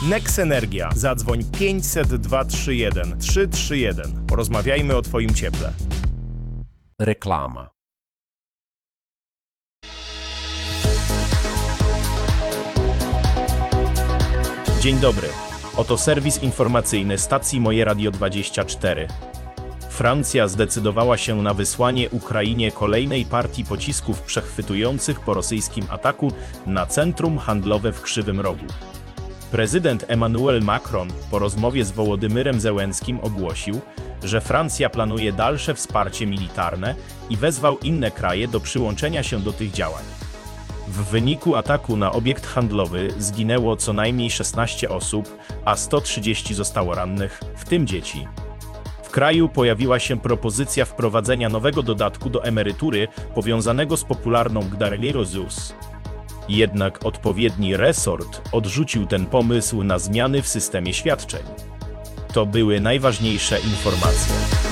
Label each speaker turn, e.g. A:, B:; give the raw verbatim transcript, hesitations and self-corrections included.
A: Nex Energia. Zadzwoń pięćset dwa trzy jeden trzy trzy jeden. Porozmawiajmy o Twoim cieple.
B: Reklama.
A: Dzień dobry. Oto serwis informacyjny stacji Moje Radio dwadzieścia cztery. Francja zdecydowała się na wysłanie Ukrainie kolejnej partii pocisków przechwytujących po rosyjskim ataku na centrum handlowe w Krzywym Rogu. Prezydent Emmanuel Macron po rozmowie z Wołodymyrem Zełenskim ogłosił, że Francja planuje dalsze wsparcie militarne i wezwał inne kraje do przyłączenia się do tych działań. W wyniku ataku na obiekt handlowy zginęło co najmniej szesnaście osób, a sto trzydzieści zostało rannych, w tym dzieci. W kraju pojawiła się propozycja wprowadzenia nowego dodatku do emerytury powiązanego z popularną Gdareliro Z U S. Jednak odpowiedni resort odrzucił ten pomysł na zmiany w systemie świadczeń. To były najważniejsze informacje.